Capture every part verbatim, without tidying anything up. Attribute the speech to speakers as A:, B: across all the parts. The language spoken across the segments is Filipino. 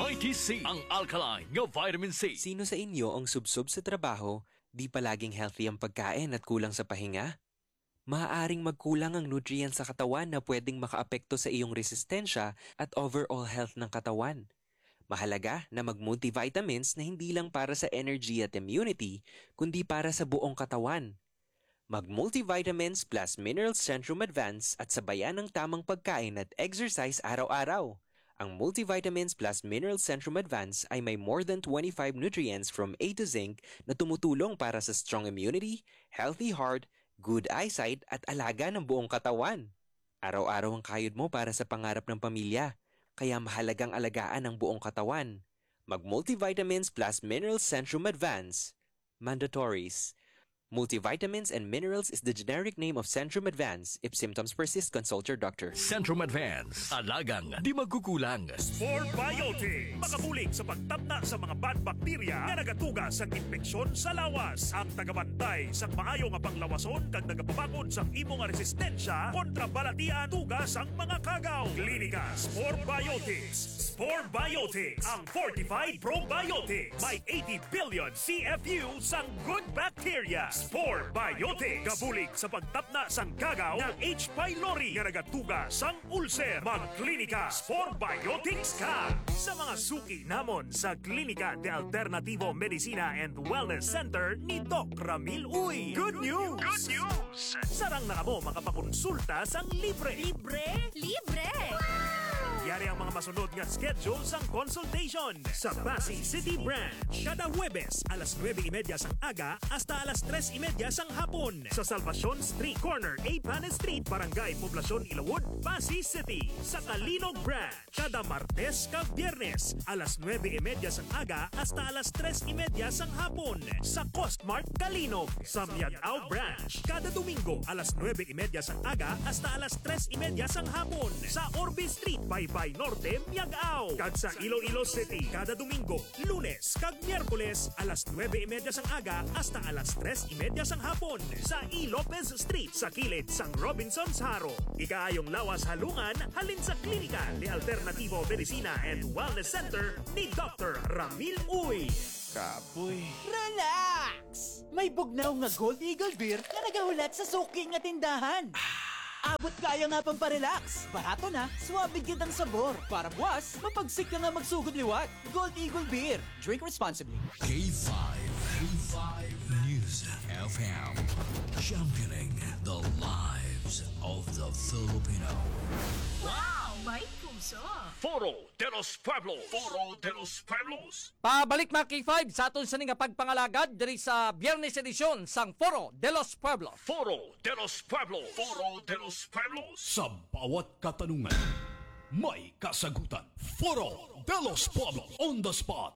A: ninety C, ang alkaline nga vitamin C.
B: Sino sa inyo ang subsob sa trabaho, di palaging healthy ang pagkain at kulang sa pahinga? Maaaring magkulang ang nutrients sa katawan na pwedeng makaapekto sa iyong resistensya at overall health ng katawan. Mahalaga na mag-multivitamins na hindi lang para sa energy at immunity, kundi para sa buong katawan. Mag-multivitamins plus Minerals Centrum Advance at sabayan ng tamang pagkain at exercise araw-araw. Ang Multivitamins plus Minerals Centrum Advance ay may more than twenty-five nutrients from A to Zinc na tumutulong para sa strong immunity, healthy heart, good eyesight at alaga ng buong katawan. Araw-araw ang kayod mo para sa pangarap ng pamilya, kaya mahalagang alagaan ang buong katawan. Mag-Multivitamins plus Minerals Centrum Advance. Mandatories. Multivitamins and minerals is the generic name of Centrum Advance. If symptoms persist, consult your doctor.
A: Centrum Advance, alagang di magkukulang.
C: Spore Biotics, makabulig sa pagtabna sa mga bad bacteria na nagatuga sa infeksyon sa lawas. Ang tagabantay sa maayo nga panglawason kag nagapabakod sa imong nga resistensya kontra balatian tugas ang mga kagaw. Klinika Spore Biotics. Spore Biotics, ang fortified probiotics. May eighty billion C F U sang good bacteria. Spore Biotics, kabulig sa pagtapna sang kagaw ng H. pylori nga nagatuga sang ulcer. Magklinika Spore Biotics ka! Sa mga suki namon sa Klinika de Alternativo Medicina and Wellness Center ni Doc Ramil Uy. Good news! Good news! Sarang na kamo makapakonsulta sang libre.
D: Libre? Libre!
C: Yari ang mga masunod nga schedule sang consultation sa Pasig City Branch. Kada Huwebes, alas nueve y media sang aga hasta alas tres y media sang hapon. Sa Salvacion Street Corner, A. Panes Street, Barangay Poblacion, Ilawod, Pasig City. Sa Kalinog Branch, kada Martes kag Biyernes, alas nueve y media sang aga hasta alas tres y media sang hapon. Sa Costmart, Kalinog. Sa Miagao Branch, kada Domingo, alas nueve y media sang aga hasta alas tres y media sang hapon. Sa Orbe Street, Baybay Norte, Miagao. Kag sa Iloilo City, kada Domingo, Lunes kag Miyerkules, alas nueve y media sang aga hasta alas tres y media sang hapon. Sa E. Lopez Street, sa kilid sang Robinson's Haro. Ikaayong lawas halungan, halin sa Klinika de Alternativo Medicina and Wellness Center ni Doctor Ramil Uy.
B: Kapoy.
E: Relax! May bugnaw nga Gold Eagle Beer na nagahulat sa suki nga tindahan. Abot kaya nga pang parelax. Barato na, suwabe kitang sabor. Para buwas, mapagsik ka nga magsugod liwat. Gold Eagle Beer. Drink responsibly.
F: K five. K five News F M. Championing the lives of the Filipino.
D: Wow! May puso!
A: Foro de los Pueblos. Foro de los Pueblos.
G: Pabalik mga K five sa aton sa nga pagpangalagad diri sa Biyernes edisyon sang Foro de los Pueblos.
A: Foro de los Pueblos. Foro de los Pueblos.
F: Sa bawat katanungan, may kasagutan. Foro de los Pueblos on the spot.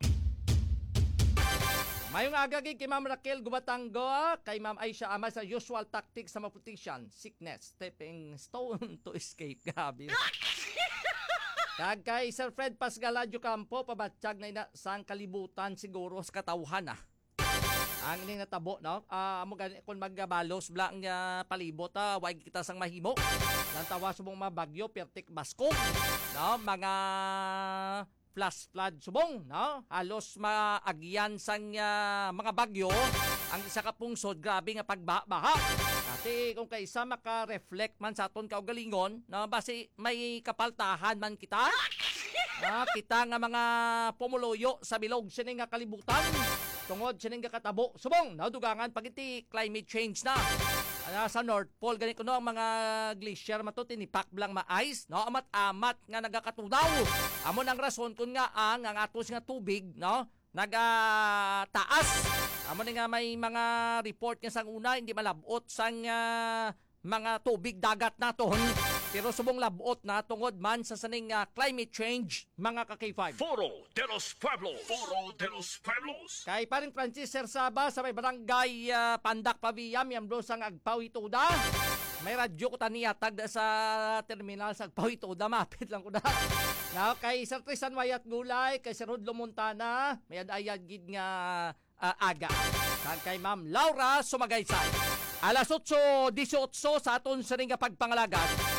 G: Mayong agagi kay Ma'am Raquel Gubatanggo, kay Ma'am Aisha Ama sa usual tactics sa malnutrition, sickness, stepping stone to escape. Grabe. Kag kay Sir Fred Pasgaladyo Campo, pabatsyag na ina sang kalibutan siguro sa katawhan ah. Ang ining natabo, no? Ah, amo gani kung magbalos blang nga palibot ah, wag kita sang mahimo. Nang tawa subong mabagyo, pertik baskong. No, mga flash flood subong, no? Halos maagyan sang uh, mga bagyo ang isa ka pungsod, grabe nga pagbaha. Ati kung kaysa maka-reflect man sa aton kaugalingon, no, basi may kapaltahan man kita. Ah, kita nga mga pumuluyo sa bilog sining nga kalibutan. Tungod sining nga katabo subong, no, dugangan pag iti climate change na. Ano, sa North Pole, ganito no, ang mga glacier matutin, ipak blang ma-ice, no, amat-amat nga nagakatudaw. Amo nang rason kung nga ang, ang atos nga tubig, no, nagataas. Amo nga may mga report nga sang una, hindi malabot sang uh, mga tubig dagat naton. Pero subong labot na tungod man sa saning uh, climate change, mga ka-K five.
A: Foro de los Pueblos. Foro de los Pueblos.
G: Kay paring Francis Sersaba sa may barangay uh, Pandak Pavia, miyembro sang Agpawituda. May radyo ko taniyatag sa terminal sa Agpawituda, mapit lang ko na. Now, kay Sir Tristan Wayat Gulay, kay Sir Rodlo Montana, may adayad gid nga uh, aga. Kag kay Ma'am Laura Sumagaysay. Alas eight eighteen sa aton sa ring pagpangalagan.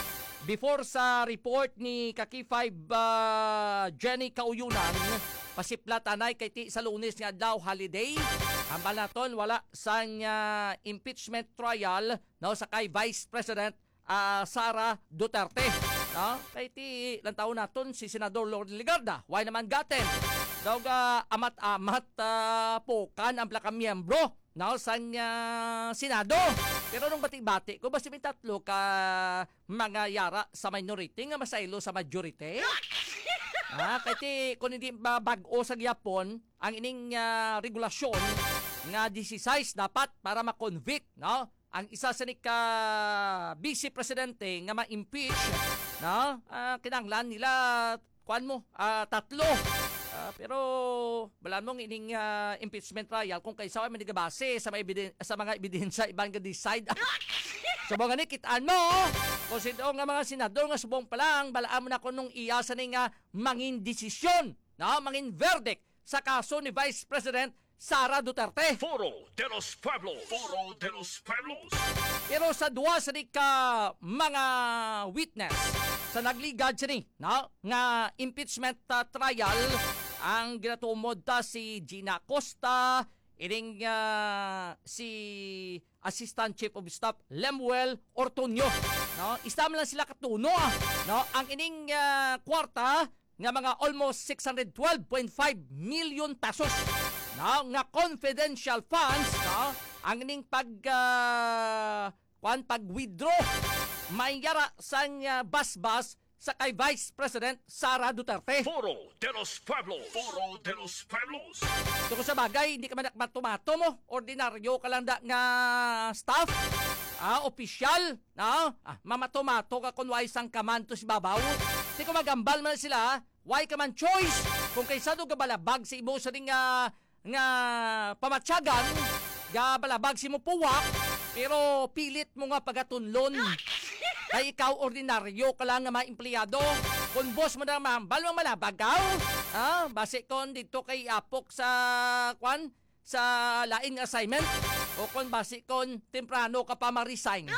G: before sa report ni Kaki five uh, Jenny Kauyunan, pasipla tanay kay ti sa Lunes nga daw holiday. Ambal naton wala sa uh, impeachment trial no sa kay Vice President uh, Sara Duterte. No? Kay ti lang taon naton si Senador Lord Ligarda. Why naman gaten? Daw ga amat-amat uh, pokan ang plaka miyembro no sa uh, Senado. Pero nung bati-bati ko basta may tatlo ka mga yara sa minority nga masaylo sa majority. Ah, kay ti kung hindi ba bag-o sa Japon ang ining uh, regulasyon nga disisize dapat para ma-convict no ang isa sa ni ka vice presidente nga ma-impeach no uh, kinanglan nila kuan mo uh, tatlo. Uh, pero balan mong ining uh, impeachment trial kung kaysa ay manigabase sa mga ebiden- sa mga ebidensya ibang ga decide. So mga ni kitaan mo kung sino nga mga senador nga subong pa lang balaan mo na ko nung iya sa ni nga mangin desisyon no mangin verdict sa kaso ni Vice President Sara Duterte.
A: Foro de los Pueblos. Foro de los Pueblos.
G: Pero sa duwa sa ni ka mga witness sa nagligad sini no nga impeachment uh, trial ang ginatumod ta si Gina Costa, ining uh, si Assistant Chief of Staff Lemuel Ortonio. No, isama lang sila katuno ah. No, ang ining uh, kwarta nga mga almost six hundred twelve point five million pesos. No, nga confidential funds, no, ang ining pag uh, kwan pag-withdraw may yara sang uh, bas-bas sa kay Vice President Sara Duterte.
A: Foro de los Pueblos. Foro de los Pueblos.
G: So kung sa bagay, hindi ka man matumato mo, ordinaryo ka lang da nga staff, ah, opisyal, no? Ah, mamatomato ka kung why sang kaman to si babaw. Di ko magambal man sila, why ka man choice? Kung kaysa do ka balabag sa imo sa ring nga, nga pamatyagan, ga balabag si mo puwak, pero pilit mo nga pagatunlon. Kay ikaw ordinaryo ka lang nga mga empleyado. Kung boss mo na mahambal mong malabagaw, ah, base kon dito kay apok sa kwan sa laing assignment o kung base kon temprano ka pa ma-resign.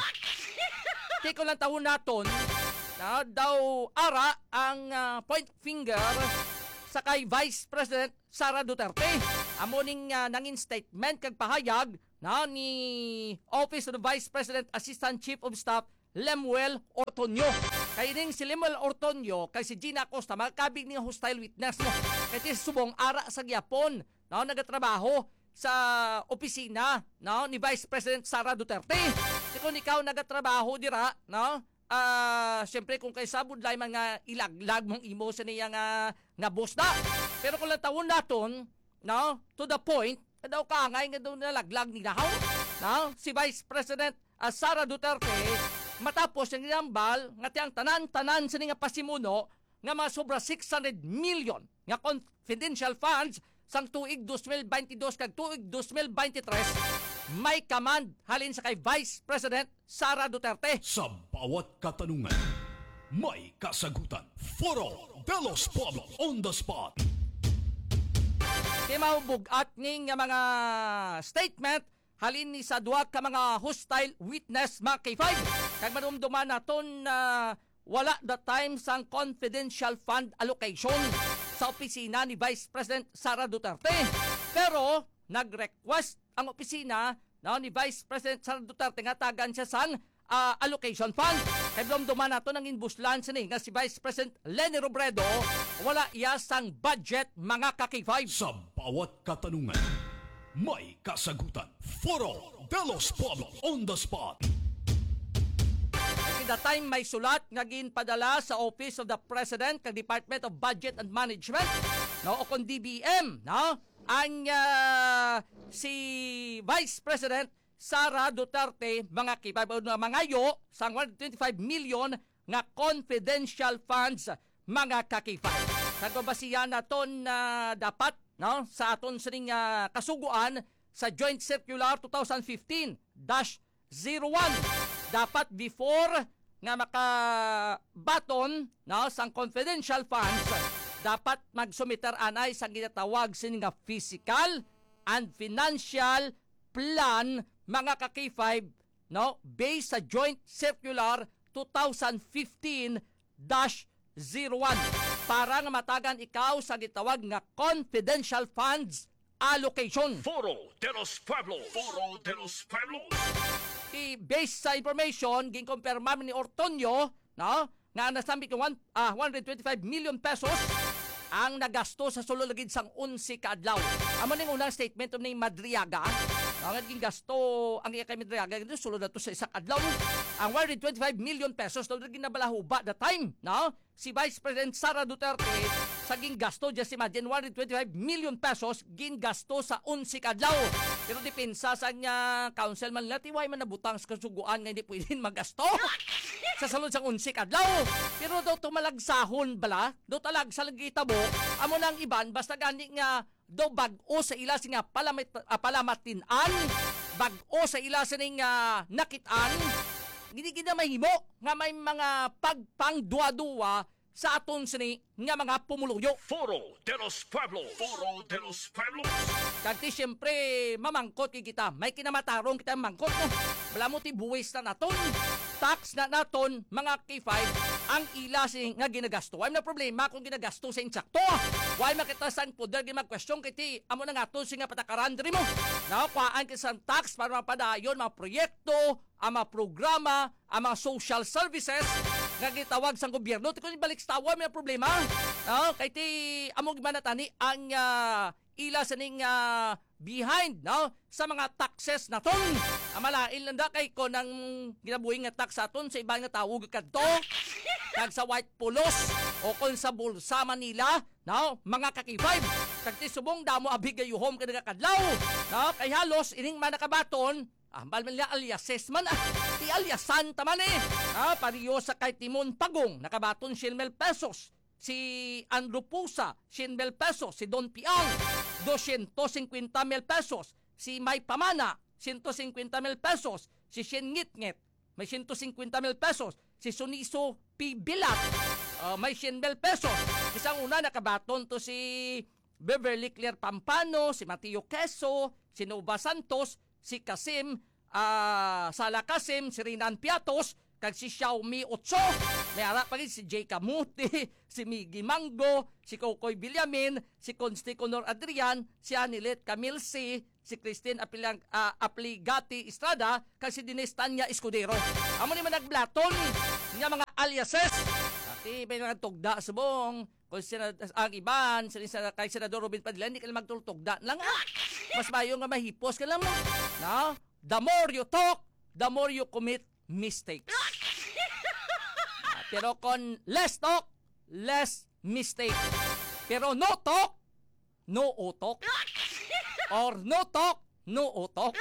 G: Di ko lang tahon naton na daw ara ang uh, point finger sa kay Vice President Sara Duterte. Amo ning uh, nangin statement kag pahayag na ni Office of the Vice President Assistant Chief of Staff Lemuel Ortonio. Kay ning si Lemuel Ortonio kay si Gina Costa magkabig ning hostile witness mo. Kay ti subong ara sa Japon, no, nagatrabaho sa opisina, no, ni Vice President Sara Duterte. Di kung ikaw nagatrabaho dira, no, ah, uh, syempre kung kay sabud lay man nga ilaglag mong imo sa niya nga nga boss na. Pero kung lang tawon naton, no, to the point, daw kaangay nga daw nalaglag ni Nahaw, no, si Vice President uh, Sara Duterte matapos ang inambal nga tiyang tanan-tanan sa nga pasimuno nga mga sobra six hundred million nga confidential funds sang tuig twenty twenty-two kag tuig twenty twenty-three may command halin sa kay Vice President Sara Duterte.
F: Sa bawat katanungan, may kasagutan. Foro de los Pueblos on the spot.
G: Kaya maubugat ning nga mga statement halin ni sa duwa ka mga hostile witness mga K five. Kag manumduman naton na uh, wala the time sang confidential fund allocation sa opisina ni Vice President Sara Duterte. Pero nag-request ang opisina no, ni Vice President Sara Duterte nga tagan siya sang uh, allocation fund. Kag manumduman naton ang inbuslan sini nga si Vice President Leni Robredo wala iya sang budget mga ka-K five.
F: Sa bawat katanungan, may kasagutan. Foro de los Pueblos on the spot.
G: At the time may sulat nga ginpadala sa Office of the President kag Department of Budget and Management no o kon D B M no ang uh, si Vice President Sara Duterte mga kipay mga yo sang one hundred twenty-five million nga confidential funds mga kakipay. Kagobasiyan naton na uh, dapat no sa aton sining uh, kasuguan sa Joint Circular twenty fifteen dash zero one dapat before nga makabaton no sang confidential funds dapat magsumiter anay sa ginatawag sining nga physical and financial plan mga ka-K five no based sa Joint Circular twenty fifteen dash zero one para nga matagan ikaw sa gitawag nga confidential funds allocation.
A: Foro de los Pueblos. Foro de los Pueblos.
G: I-based sa information ginkumpirma ni Ortonio, no, nga nasambi ko one hundred twenty-five million pesos ang nagasto sa sulod lagid sang unsi ka adlaw. Amo ning unang statement ni Madriaga, ang naging gasto ang iya kay Madriaga dito sulod nato sa isak adlaw ang one hundred twenty-five million pesos daw ginabalahuba the time, no? Si Vice President Sara Duterte sa gingasto, just imagine, one hundred twenty-five million pesos gingasto sa unsi ka adlaw. Pero depensa sa niya councilman nila, tiway man nabutang sa kasuguan nga hindi pwedeng magasto sa salud sang unsi ka adlaw. Pero daw tumalagsahon bala, daw talag sa lagita mo, amo nang iban, basta gani nga daw bag-o sa ila nga palamit, uh, palamatinan, bag-o sa ila sining uh, nakitaan, hindi kita mahimo nga may mga pagpangduwa-duwa sa aton sini nga mga pumuluyo.
A: Foro de los Pueblos. Foro de los Pueblos.
G: Kagti siyempre mamangkot kay kita. May kinamatarong kita mangkot no. Wala mo ti buwis na naton. Tax na naton mga K five ang ilasi nga ginagasto. Wala na problema kung ginagasto sa insakto. Wala makita saan po dahil mag-question kiti amo na nga to nga patakaran diri mo. Nakuhaan ka sa tax para mapadayon mga proyekto, ang mga programa, ang mga social services nga gitawag sa gobyerno. Ti kun ibalik sa tawa may problema. No, kay ti amo gibanatani ang uh, ila sa ning uh, behind, no, sa mga taxes naton. Amalain lang da kay ko nang ginabuhi nga tax aton sa ibang nga tawag kadto. Kag sa White Pulos o kon sa Bulsa Manila, no, mga kakibay. Kag ti subong damo abigayuhom kada kadlaw. No, kay halos ining man nakabaton, ah, balman nila aliases man ah. Ti aliasan taman eh. Ah, pariyo sa kay Timon Pagong, nakabaton siyam pesos. Si Andrew Pusa, siyam pesos. Si Don Piang, doscientos cincuenta mil pesos. Si May Pamana, ciento cincuenta mil pesos. Si Shen Ngit-Ngit, may ciento cincuenta mil pesos. Si Suniso P. Bilat, uh, may cien mil pesos. Isang una nakabaton to si Beverly Claire Pampano, si Mateo Queso, si Nova Santos, si Kasim uh, Sala Kasim, si Rinan Piatos, kag si Xiaomi Otso, may harap pa rin si Jay Camuti, si Miggy Mango, si Kokoy Villamin, si Consti Conor Adrian, si Anilet Camille C, si Christine Apilang, uh, Apligati Estrada, kag si Dines Tanya Escudero. Amo ni man nagblaton nga mga aliases. Ati may mga tugda subong, kung sina, ang iban, sina, kay Senador Robin Padilla, hindi ka lang magtultugda lang ah. Mas mayo nga mahipos ka lang mo. No? The more you talk, the more you commit mistakes. Uh, pero kung less talk, less mistake. Pero no talk, no utok. Or no talk, no utok.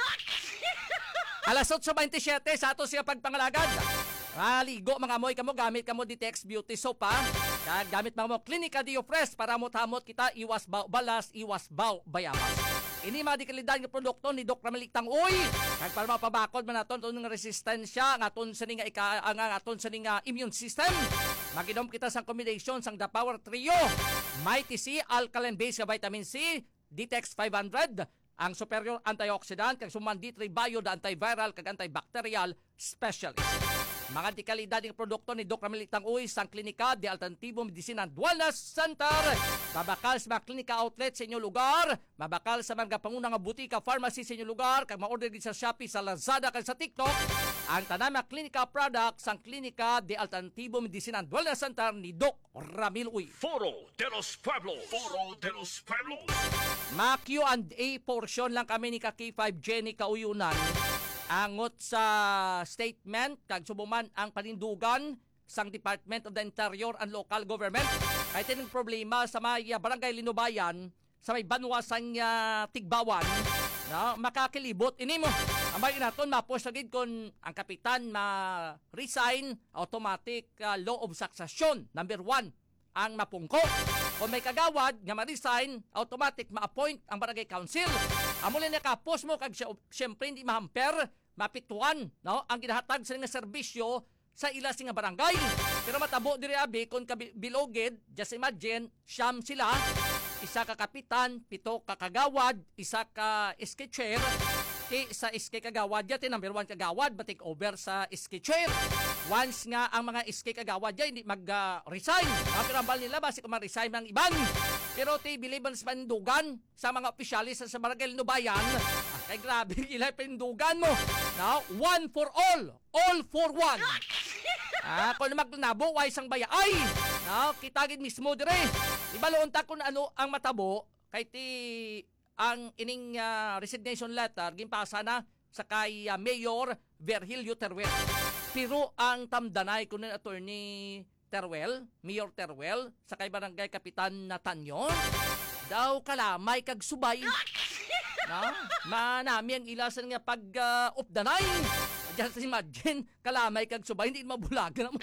G: Alas eight twenty-seven sa ato siya pagpangalagad. Aligo mga amoy kamo, gamit kamo Ditex Beauty Soap ha. Kag gamit mga mo Clinica Dio Fresh para motamot kita iwas baw balas, iwas baw bayamas. Ini mga dikalidad nga produkto ni Doc Ramalik Tangoy. Kag para mapabakod man naton tong resistensya nga aton sa nga ika ang aton sa nga immune system. Maginom kita sang combination sang The Power Trio. Mighty C alkaline base nga vitamin C, Ditex five hundred, ang superior antioxidant kag suman D three Bio da antiviral kag antibacterial specialist. Mga dikalidad ng produkto ni Doc Ramalik Tangoy sang Klinika de Alternativo Medicina and Wellness Center. Mabakal sa mga klinika outlet sa inyong lugar. Mabakal sa mga pangunang butika pharmacy sa inyong lugar. Kag ma-order din sa Shopee, sa Lazada, kag sa TikTok. Ang tanang mga klinika products sang Klinika de Alternativo Medicina and Wellness Center ni Doc Ramil-Uy.
A: Foro de los Pueblos. Foro de los Pueblos.
G: Ma Q and A portion lang kami ni ka K five Jenny Kauyunan. Angot sa statement kag subuman ang panindugan sang Department of the Interior and Local Government. Kahit tinong problema sa may barangay Linubayan, sa may banwasang uh, Tigbawan, no, makakilibot ini mo. Ang bagay naton mapos agad kon ang kapitan ma-resign, automatic uh, law of succession number one ang mapungko. Kung may kagawad nga ma-resign, automatic ma-appoint ang barangay council. Amulin na kapos mo kag siyempre hindi mahamper, mapituan, no, ang ginahatag sa nga serbisyo sa ila nga barangay. Pero matabo diri abi kung kabilogid, just imagine, siyam sila, isa ka kapitan, pito ka kagawad, isa ka sketcher, Ti sa iski kagawad ya, ti number one kagawad, batik over sa iski chair. Once nga ang mga iski kagawad ya, hindi mag-resign. Uh, pero ang bal nila, basi kung mag-resign ng iban. Pero ti biliban sa pandugan sa mga opisyalis sa Barangay Nubayan, ah, kay grabe ilay pindugan mo. Now, one for all, all for one. Ah, kung magnabo, way sang baya. Ay! Now, kitagin mismo dire. Ibaloon ta kung ano ang matabo, kay ti ang ining uh, resignation letter gimpasa na sa kay uh, Mayor Virgilio Teruel. Pero ang tamdanay ko ng attorney Teruel, Mayor Teruel, sa kay Barangay Kapitan Natanyo, daw kalamay kag subay. Na, manami ang ilasan nga pag uh, updanay. Just imagine, kalamay kag subay, hindi mabulagan mo.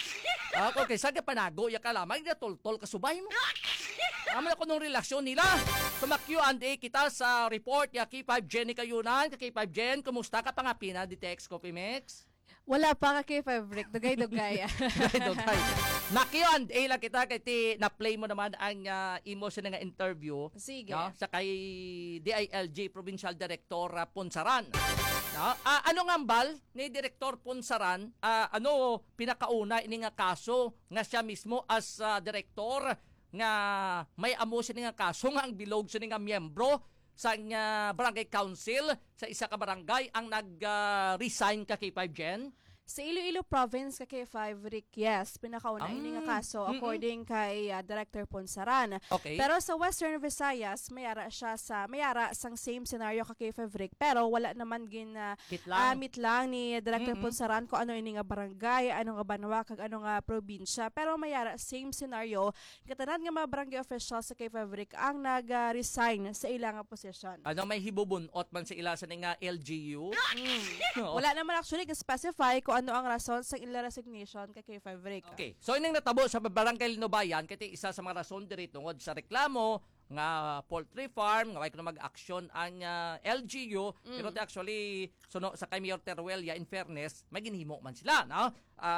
G: Ako, kaysa ka panago, ya kalamay, na tol-tol ka subay mo. Aman ako nung relasyon nila. Sa Q and A kita sa report ya K five Gen ni Kayunan. K five Gen, kumusta ka pangapina di text Coffee Mix?
H: Wala pa ka kay Fabric. Dugay-dugay.
G: Dugay-dugay. Na Q and A lang kita kay ti na-play mo naman ang uh, emotion nga interview.
H: Sige.
G: No? Sa kay D I L G Provincial Director uh, Ponsaran. No? Uh, ano nga ambal ni Director Ponsaran? Uh, ano pinakauna ini nga kaso nga siya mismo as uh, director nga may amo siya nga kaso nga ang bilog siya nga miyembro sa nga barangay council sa isa ka barangay ang nag-resign uh, ka kay five Gen.
H: Sa Iloilo Province ka kay five Rick, yes, pinakauna
G: Ah,
H: ini nga kaso
G: mm-mm.
H: according kay uh, Director Ponsaran.
G: Okay.
H: Pero sa Western Visayas, mayara siya sa mayara sang same scenario ka kay five Rick, pero wala naman gin uh,
G: Kitlang.
H: amit lang ni Director
G: Mm-mm.
H: Ponsaran ko ano ini nga barangay, ano nga banwa kag ano nga probinsya, pero mayara same scenario katanan nga mga barangay officials sa kay five Rick ang nag-resign sa ilang nga posisyon.
G: Ano may hibubunot man sa ilasan nga L G U? No.
H: Wala naman actually ka-specify kung ano ang rason sa ila resignation kay K five Rick.
G: Okay. So ining natabo sa Barangay Linobayan kay isa sa mga rason diri tungod sa reklamo nga poultry farm nga way kuno mag-action ang uh, L G U
H: Mm.
G: pero actually suno sa kay Mayor Teruel ya in fairness may ginhimo man sila no.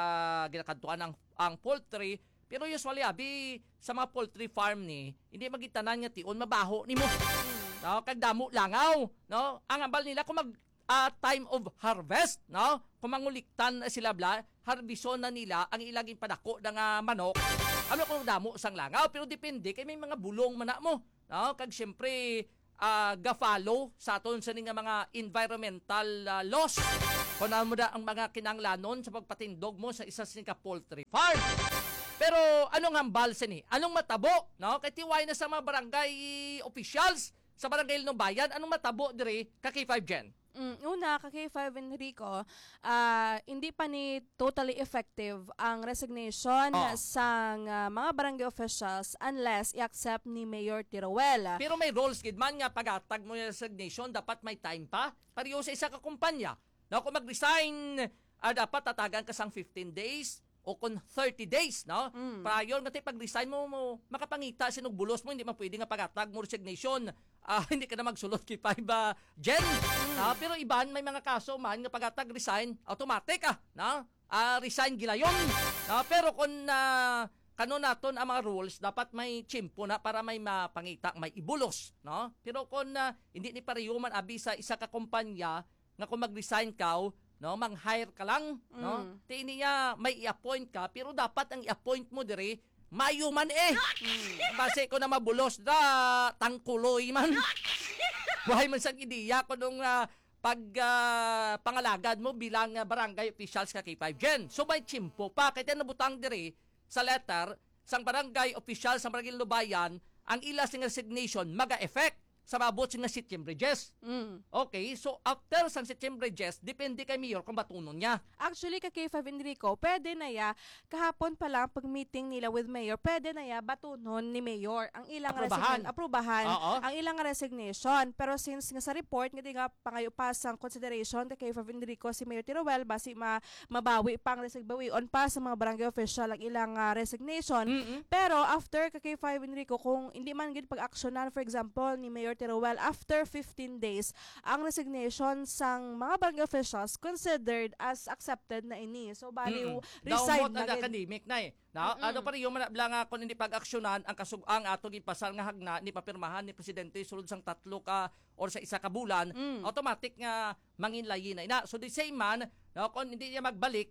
G: Ah ginakadtuan ang ang poultry pero usually abi sa mga poultry farm ni hindi magitanan nga tion mabaho nimo. No, kag damo langaw, no? Ang ambal nila kung mag uh, time of harvest, no? Kung manguliktan sila bla, harbison na nila ang ilaging padako ng uh, manok. Ano kung damo sang langaw, pero depende kay may mga bulong man na mo, no? Kag syempre uh, ga-follow sa aton sa nga mga environmental uh, laws. Kung ano mo da ang mga kinanglanon sa pagpatindog mo sa isa sa nga poultry farm. Pero anong hambal sa ni? Anong matabo, no? Kay tiway na sa mga barangay officials sa barangay ng bayan, anong matabo dire ka K five Gen?
H: Mm, una, ka K five Enrico, ah, hindi pa ni totally effective ang resignation
G: Oo.
H: sa mga barangay officials unless i-accept ni Mayor Teruel.
G: Pero may rules gid man nga pagatag mo yung resignation, dapat may time pa. Pareho sa isa ka kumpanya. No, kung mag-resign, ah, dapat tatagan ka sang fifteen days o kung thirty days, no?
H: Mm.
G: Prior nga tayo pag-resign mo, mo makapangita sinog bulos mo, hindi man pwede nga pagatag mo resignation. Ah, hindi ka na magsulot kay five uh, Gen. Ah, pero iban may mga kaso man nga pagatag resign, automatic ah, no? Ah, resign gilayon. Ah, pero kung uh, kano naton ang mga rules, dapat may chimpo na para may mapangita, may ibulos, no? Pero kung uh, hindi ni pareho man abi sa isa ka kumpanya nga kung mag-resign ka, no, mang-hire ka lang,
H: Mm.
G: no? Ti niya may i-appoint ka, pero dapat ang i-appoint mo dire mayo man eh. Base ko na mabulos da tangkuloy man. Buhay man sang ideya ko nung uh, pag uh, pangalagad mo bilang uh, barangay officials ka K five Gen. So may chimpo pa kay nabutang dire sa letter sang barangay officials sa Barangay Lubayan ang ila sing resignation maga-effect sa mabot sing September Jess.
H: Mm.
G: Okay, so after sang September Jess, depende kay Mayor kung batunon niya.
H: Actually, ka K five Enrico, pwede na ya, kahapon pa lang pag meeting nila with Mayor, pwede na ya batunon ni Mayor ang ilang
G: Aprobahan.
H: resign- aprubahan
G: Oo.
H: ang ilang resignation. Pero since nga sa report, nga di nga pangayo pasang consideration kay K five Enrico si Mayor Teruel, basi ma mabawi pang resigbawion pa sa mga barangay official ang ilang ah, resignation.
G: Mm-mm.
H: Pero after ka K five Enrico, kung hindi man gid pag-aksyonan, for example, ni Mayor Teruel after fifteen days ang resignation sang mga barangay officials considered as accepted na ini. So bali
G: Mm-mm.
H: resign
G: Daumot
H: na
G: ang
H: gid.
G: academic na eh. Na, ano pa rin yung manabla nga kung hindi pag-aksyonan ang kasug-ang atong ipasal nga hagna ni papirmahan ni presidente sulod sang tatlo ka or sa isa ka bulan,
H: Mm.
G: automatic nga manginlayi na ina. So the same man, no, kung hindi niya magbalik,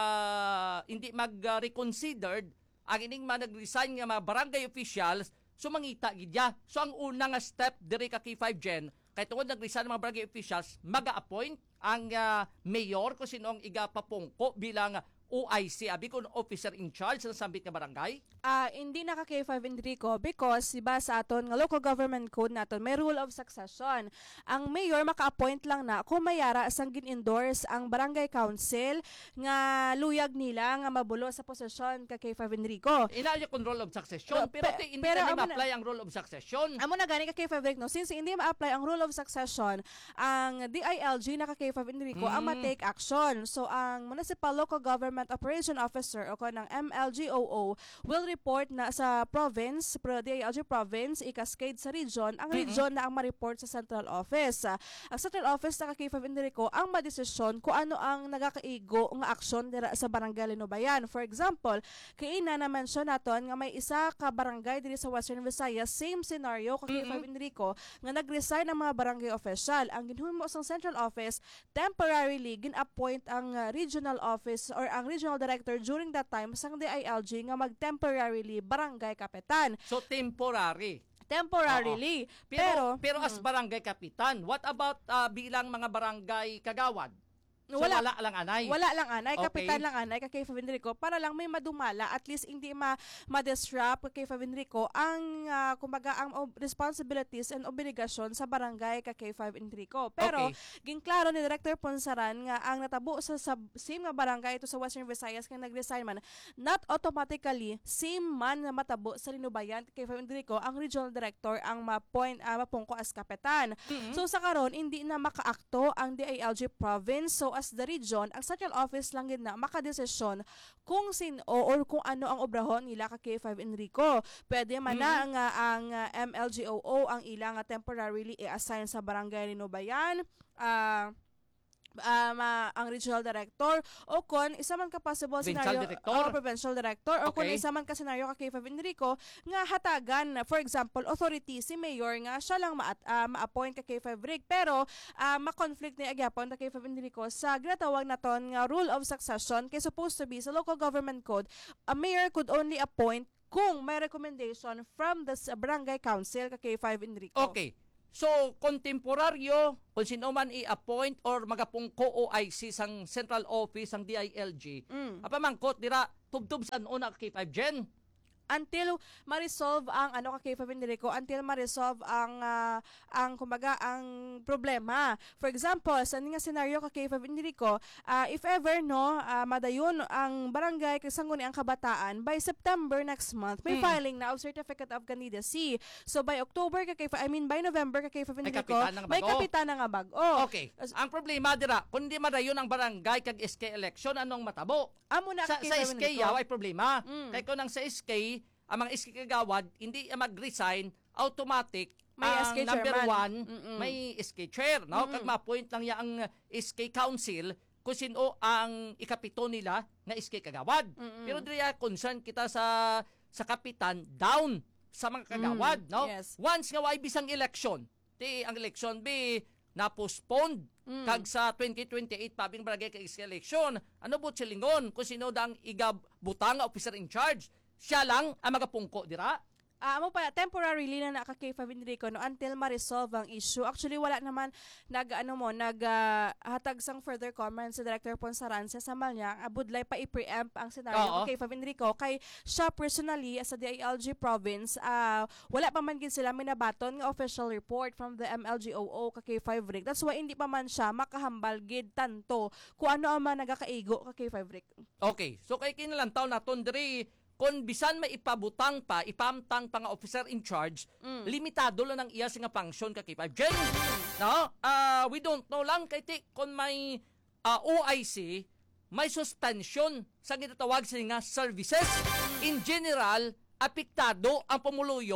G: ah, hindi mag-reconsidered, ang ining man nag-resign nga mga barangay officials, so mangita gidya. So ang una nga step diri ka K five Gen, kay tungod nag-resign mga barangay officials, maga-appoint ang ah, mayor kung sino ang igapapungko bilang O I C, abi kung officer in charge sa sambit nga barangay.
H: Ah, hindi na ka K five Enrico because diba sa aton nga local government code naton may rule of succession. Ang mayor maka-appoint lang na kung mayara sang gin-endorse ang barangay council nga luyag nila nga mabulo sa posisyon ka K five Enrico.
G: Inaalya kung role of succession,
H: Uh,
G: pero
H: pe-
G: ti, hindi
H: pero
G: na
H: amo na-
G: ma-apply ang role of succession.
H: Amo na gani ka K five Enrico, since hindi ma-apply ang rule of succession, ang D I L G na ka K five Enrico ang
G: Mm.
H: ma-take action. So ang Municipal Local Government Operation Officer o ng M L G O O will report na sa province, pro D I L G province, i-cascade sa region, ang region na ang ma-report sa central office. Ah, ang central office na ka K five Enrico ang madesisyon kung ano ang nagakaigo nga aksyon dira sa barangay Linubayan. For example, kay ina na mention naton nga may isa ka barangay diri sa Western Visayas, same scenario ka K five Enrico nga nag-resign ang mga barangay official. Ang ginhimo sa central office temporarily gin-appoint ang uh, regional office or ang regional director during that time sang D I L G nga mag-temporarily barangay kapitan.
G: So temporary.
H: Temporarily.
G: Pero
H: Pero,
G: pero, as barangay kapitan, what about ah, bilang mga barangay kagawad? So
H: Wala.
G: wala, lang anay.
H: wala lang anay,
G: Okay.
H: kapitan lang anay ka K five Enrico para lang may madumala, at least hindi ma ma-disrupt ka K five Enrico ang ah, kumbaga ang ob- responsibilities and obligasyon sa barangay ka K five Enrico. Pero
G: Okay.
H: ginklaro ni Director Ponsaran nga ang natabo sa, sa same nga barangay ito sa Western Visayas kang nag-resign man, not automatically same man na matabo sa Linubayan K five Enrico ang regional director ang ma-point uh, mapungko as kapitan. So sa karon hindi na makaakto ang D I L G province. So as the region, ang central office lang gid na makadesisyon kung sin o or kung ano ang obrahon nila ka K five Enrico. Pwede man na nga ang uh, M L G O O ang ilang nga temporarily i-assign sa barangay Linubayan. Ah um, ah, ang regional director o kon isa man ka possible
G: Provincial
H: scenario
G: director.
H: o provincial director o kon
G: Okay.
H: isa man ka scenario ka K five Enrico nga hatagan, for example authority si mayor nga siya lang ma- ah, ma-appoint ka K five Ric pero ah, ma-conflict ni agyapon ka K five Enrico sa ginatawag naton nga rule of succession kay supposed to be sa local government code a mayor could only appoint kung may recommendation from the s- barangay council ka K five Enrico.
G: Okay. So, kontemporaryo, kung sino man i-appoint or magapungko O I C sang central office sang D I L G,
H: Mm.
G: apamangkot dira tubtub sa una ka K five Gen.
H: Until ma-resolve ang ano ka K five Enrico, until ma-resolve ang ah, ang kumbaga ang problema. For example, sa nga scenario ka K five Enrico, ah, if ever no ah, madayon ang barangay kasanguni ang kabataan by September next month may
G: Mm.
H: filing na of certificate of candidacy. So by October ka K five, I mean by November ka K five
G: May
H: Enrico,
G: kapitan na nga
H: may
G: bago.
H: kapitan na nga bago.
G: Okay.
H: As-
G: Ang problema dira, kung di madayon ang barangay kag S K election, anong matabo?
H: Amo na
G: Sa,
H: ka K
G: sa
H: five
G: S K,
H: Enrico.
G: yaw ay problema.
H: Mm.
G: Kaya kung ang sa S K, ang mga S K kagawad, hindi mag-resign, automatic,
H: May
G: ang
H: S K
G: number
H: chairman.
G: one,
H: Mm-mm.
G: may S K chair. No? Kag ma-appoint lang ya ang S K council kung sino ang ikapito nila nga S K kagawad.
H: Mm-mm.
G: Pero diya concern kita sa sa kapitan down sa mga kagawad.
H: Mm,
G: No?
H: yes.
G: Once nga way bisang election, ti ang election be na-postponed
H: Mm.
G: kag sa twenty twenty-eight pabing barangay kag S K election. Ano po silingon kung sino dang igabutang nga officer in charge? Siya lang ang magapungko dira.
H: Ah, amo pa temporarily na naka K five Enrico no until ma-resolve ang issue. Actually wala naman nag ano mo nag ah, hatag sang further comments sa Director Ponsaran sa samal niya abudlay pa i-preempt ang scenario
G: Oo.
H: ng K five Enrico kay siya personally as sa D I L G province ah, wala pa man gid sila minabaton nga official report from the M L G O O ka K five Ric. That's why hindi pa man siya makahambal gid tanto kung ano ang mga nagakaigo ka K five Ric.
G: Okay, so kay kinalantaw naton diri kung bisan may ipabutang pa, ipamtang pa nga officer in charge,
H: Mm.
G: limitado lang ang iya nga function ka K five Gen. No? Ah, we don't know lang kay ti kung may ah, O I C, may suspension sa ginatawag sa nga services. In general, apektado ang pumuluyo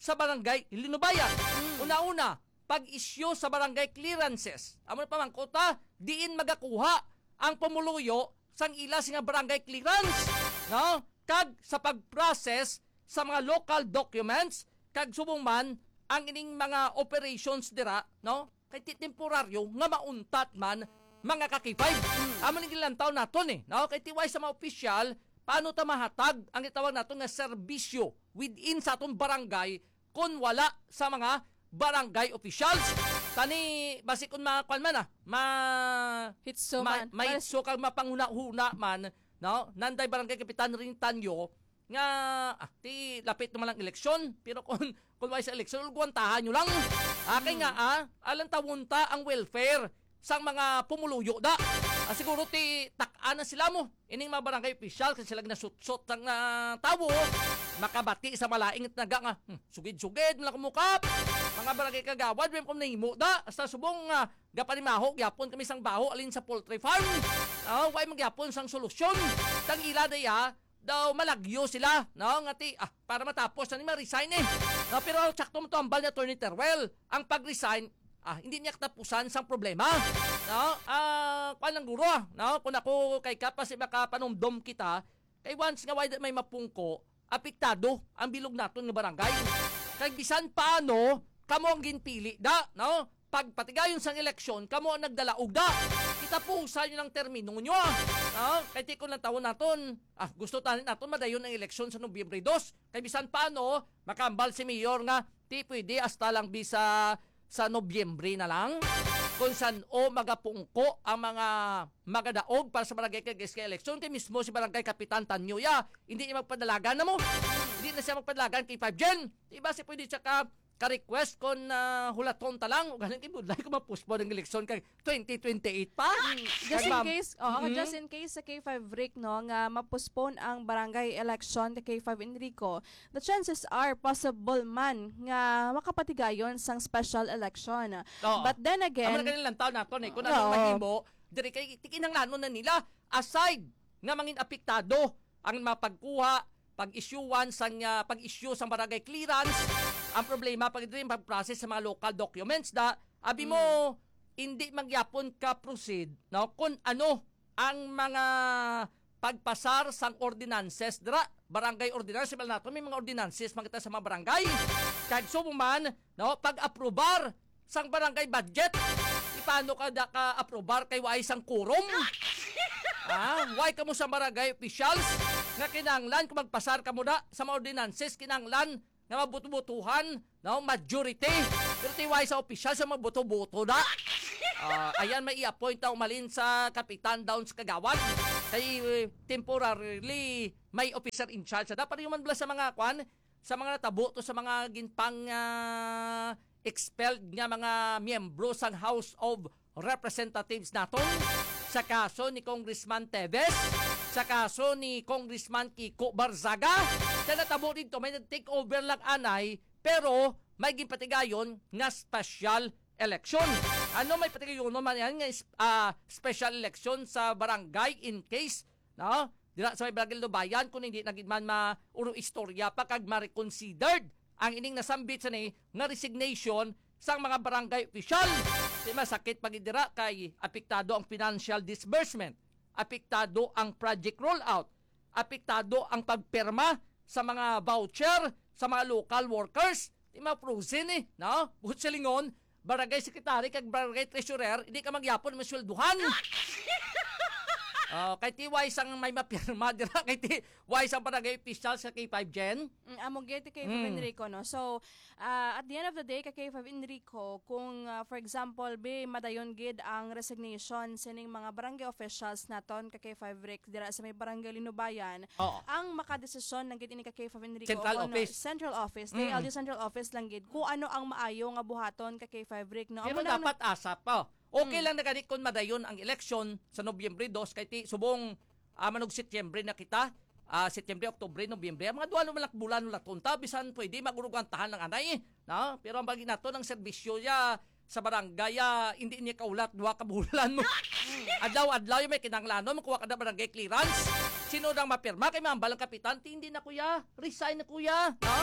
G: sa barangay Linubayan. Una-una, pag-issue sa barangay clearances. Amo na pamangkota, diin magakuha ang pumuluyo sang ila nga barangay clearance. No? Kag sa pag-process sa mga local documents, kag subong man ang ining mga operations dira, no? Kay temporaryo nga mauntat man mga kakipay. Amo ning ilang taon naton eh, no? Kay tiway sa mga opisyal, paano ta mahatag ang itawag naton nga serbisyo within sa atong barangay kung wala sa mga barangay officials. Tani basi kun mga kwan man ah, ma
H: Hitso
G: ma,
H: man.
G: may so kag mapanghuna-huna man, no? Nanday barangay kapitan rin Tanyo nga ah, ti lapit naman lang eleksyon, pero kung kung may sa eleksyon guwantahan nyo lang. Akay nga ah, alang tawunta ang welfare sang mga pumuluyo da. Ah, siguro ti tak-an na sila mo. Ining mga barangay official kasi sila nasut-sut sang uh, tawo. Makabati sa malaing at naga nga, hmm, sugid-sugid, mula kumukap. Mga barangay kagawad, may kong nahimo da. Hasta subong uh, gapanimahok, yapon kami sang baho, alin sa poultry farm. Uh, Huwag magyapon sang solusyon. Tang ila daya, daw malagyo sila, no? Ngati, ah, para matapos na ni ma-resign eh. No, pero tsakto mo to ang bal ni Attorney Terwell. Ang pag-resign, ah, hindi niya katapusan sang problema. No? Ah, kwan lang guro, no? Kung ako kay Kapas, baka panumdom kita, kay once nga why may mapungko, apektado ang bilog naton nga barangay. Kay bisan paano, kamo ang ginpili da, no? Pag patigayon sang eleksyon, kamo ang nagdalaog da. Kita po sa nyo ng termino nyo. Ah, kay tikon lang tawon naton. Ah, gusto tanin naton madayon ang eleksyon sa Nobyembre two. Kay bisan paano, makambal si Mayor nga, ti pwede hasta lang bisa sa Nobyembre na lang. Kung saan o magapungko ang mga magadaog para sa barangay kay eleksyon. Kay mismo si barangay Kapitan Tanyo ya, hindi niya magpadalagan na mo. Hindi na siya magpadalagan kay five gen. Diba si pwede siya ka ka-request kon uh, hulaton ta lang o galing kay budlay ko ma-postpone ang eleksyon kay twenty twenty-eight pa.
H: Just in
G: Kay
H: case, oh,
G: Mhm.
H: just in case sa K five Rick no nga ma-postpone ang barangay election kay K five Enrico, the chances are possible man nga makapatigayon sang special election.
G: Oo.
H: But then
G: Amo
H: again,
G: na kanilang taon nato eh. Kung
H: Oo.
G: anong mahimo, diri kay tikinanglanon na nila aside nga mangin apektado ang mapagkuha pag-issuean sang uh, pag-issue sang barangay clearance. Ang problema pag diri pag-process sa mga local documents da abi mo hindi magyapon ka proceed no kung ano ang mga pagpasar sang ordinances dira barangay ordinance bal nato may mga ordinances makita sa mga barangay kag sumo man no pag-aprobar sang barangay budget paano ka da ka aprobar kay way sang quorum. Ah, why ka mo sa barangay officials nga kinanglan kung magpasar ka mo da sa mga ordinances kinanglan nga mabuto-butuhan no majority pero tiway sa officials sa mabuto-buto da. Ah, ayan may i-appoint na umalin sa kapitan down sa kagawad kay uh, temporarily may officer in charge da para yung man bala sa mga kwan sa mga natabo to sa mga ginpang uh, expelled nga mga miyembro sang House of Representatives naton sa kaso ni Congressman Teves, sa kaso ni Congressman Kiko Barzaga. Sa natabo dito may nag-take over lang anay pero may ginpatigayon nga special election. Ano may patigayon man yan nga uh, special election sa barangay in case no? Dira sa may barangay Lubayan kung hindi naging man mauro istorya pa kag ma-reconsidered ang ining nasambit sa ni nga resignation sang mga barangay official. Di masakit pagidira kay apektado ang financial disbursement, apektado ang project rollout, apektado ang pagpirma sa mga voucher sa mga local workers. Di ma-frozen eh, no? Buhot sa lingon, barangay secretary kag barangay treasurer, hindi ka magyapon maswelduhan. Oh, kay ti wise ang may mapirma dira kay ti wise ang barangay official sa K five Gen.
H: Mm, amo gete kay five
G: Mm.
H: Enrico no. So uh, at the end of the day kay five Enrico kung uh, for example be madayon gid ang resignation sining mga barangay officials naton kay five Rick dira sa may barangay Linubayan,
G: Oo.
H: ang makadesisyon ng gid ini kay five Enrico
G: Central
H: o, ano,
G: office.
H: Central office,
G: Mm.
H: D L G Central Office lang gid kung ano ang maayo nga buhaton kay five Rick no.
G: Pero
H: Amo lang-
G: dapat asap pa. Okay lang na ganit kung madayon ang eleksyon sa Nobyembre two kay ti subong uh, manog Setyembre na kita. Uh, Setyembre, Oktubre, Nobyembre. Mga duwa naman lang bulan nula tunta bisan pwede magurugantahan ng anay. No? Pero ang bagi nato ng serbisyo ya sa barangay ya, hindi niya kaulat duwa ka bulan mo. Adlaw-adlaw yung may kinanglanon makuha ka na barangay clearance. Sino nang mapirma kay maambalang kapitan? Ti, hindi na kuya. Resign na kuya. No?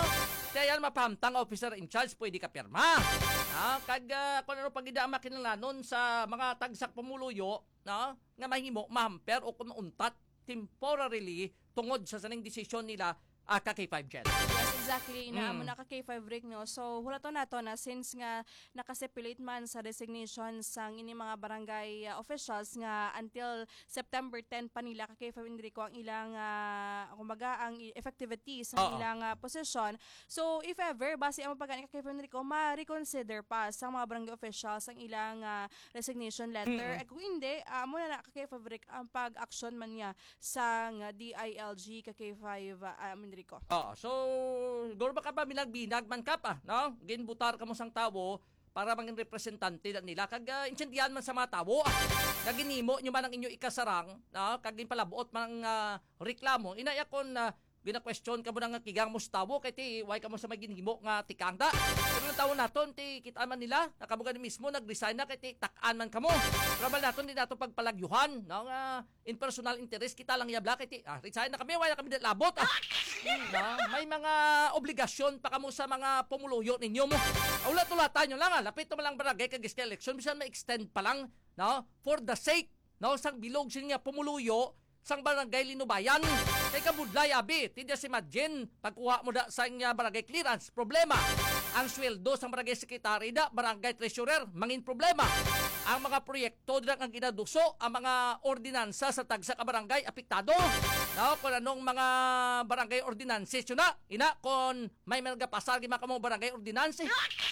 G: Kaya yan mapahamtang officer in charge, pwede ka pirma. Ah, kag uh, kung ano pag idama kinalanon sa mga tagsak pamuluyo, no, nga mahimo mahamper o kung untat temporarily tungod sa saning desisyon nila ah, ka K five Gen.
H: Yes, exactly. Ina mo
G: Mm.
H: na ka K five rig no. So hula to na to na since nga nakasepulate man sa resignation sang ini mga barangay uh, officials nga until September tenth pa nila ka K five Enrico ang ilang uh, kumbaga ang i- effectivity sa
G: Oo.
H: ilang uh, position. So if ever base ang pagani ka K five Enrico ma-reconsider pa sa mga barangay officials ang ilang uh, resignation letter.
G: Mm.
H: Eh, kung hindi, uh, muna na ka K five rig ang pag-action man niya sa uh, D I L G ka K five uh, Enrico.
G: Oo, so guro ba ka ba binag-binag man ka pa, no? Ginbutar ka mo sang tawo para maging representante na nila kag uh, insendihan man sa mga tawo. Kag ginimo nyo man ang inyo ikasarang, no? Kag ginpalabuot man ang uh, reklamo. Inaya kon na uh, gina-question ka mo nga kigang mo sa tawo kay ti why ka mo sa may ginhimo nga tikang da. Pero ng tawo naton ti kita man nila nakabugan mismo nag-resign na kay ti tak-an man kamo. Rabal naton di nato pagpalagyuhan, no? Nga in personal interest kita lang yabla kay ti ah, resign na kami why na kami labot. Ah. No? May mga obligasyon pa kamo sa mga pumuluyo ninyo mo. Ulat-ulatan nyo lang, ah. Lapit naman lang barangay kag election, bisan ma-extend pa lang, no? For the sake, no? Sang bilog siya nga pumuluyo, sang barangay Linubayan. Kay kabudlay, abi, tidak si Madjen, pagkuha mo da sa nga barangay clearance, problema. Ang sweldo sang barangay secretary da, barangay treasurer, mangin problema. Ang mga proyekto dira ang ginaduso, ang mga ordinansa sa tagsa ka barangay apektado. No, kung anong mga barangay ordinanses yun na, ina, kung may mga pasar, gima ka mo barangay ordinanses.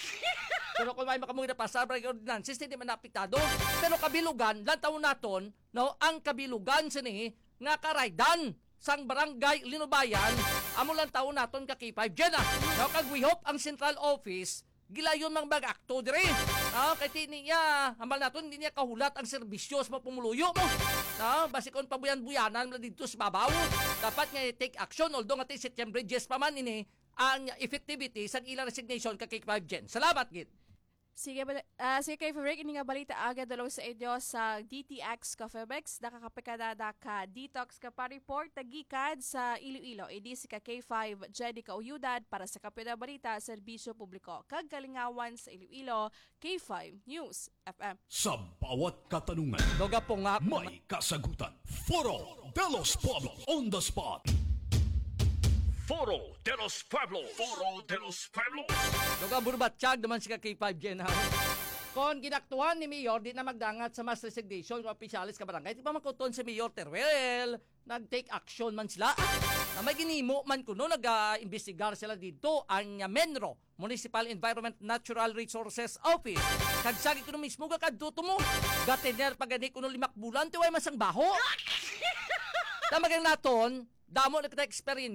G: Pero kung may makamugin na pasar, barangay ordinanses, hindi man apektado. Pero kabilugan, lang taon naton, no, ang kabilugan sini, nga karaydan, sang barangay Linubayan, amo lang taon naton ka K five Gen. No, kag we hope ang central office, gilayon mang bag-akto dire. No, kay ti niya, hamal naton, hindi niya kahulat ang serbisyo sa mga pumuluyo mo. No, basi kon pabuyan-buyanan mo dito sa babaw. Dapat nga take action, although nga ti September yes pa man ini, ang effectivity sa ilang resignation ka K five Gen. Salamat, gid.
H: Sige, bal- uh, sige kay Fabric, ini nga balita agad dalawang sa inyo sa D T X Cofebex, nakakapikadada ka detox ka pa report tagikad sa Iloilo. Idi si ka K five Jedi ka uyudad para sa kapida balita serbisyo publiko. Kag kalingawan sa Iloilo, K five News F M.
F: Sa bawat katanungan,
G: Doga po nga.
F: may kasagutan. Foro de los Pueblos on the spot.
A: Foro de los Pueblos. Foro de los Pueblos.
G: Doga burbatsyag naman si ka K five Gen. Ha? Kon ginaktuhan ni Mayor, di na magdangat sa mass resignation ng opisyalis ka barangay. Di pa makuton si Mayor Teruel. Nag-take action man sila. Na may ginimo man kuno, nag-investigar sila dito ang uh, Menro, Municipal Environment Natural Resources Office. Kagsagi kuno mismo kakadto mo. Gatiner pagani kuno limak bulan, tiway masang baho. Tamagang naton, damo na kita experience